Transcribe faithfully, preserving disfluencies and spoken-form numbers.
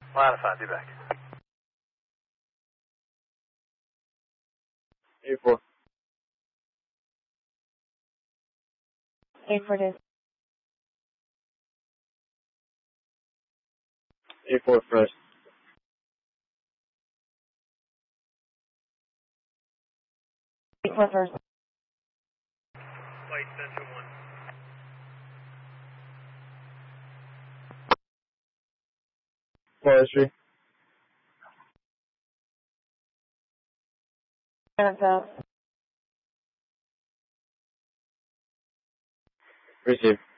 Line of five, be back. A four. A four days. A four first. A four first. Flight Central one. Forestry. N F L. Receive.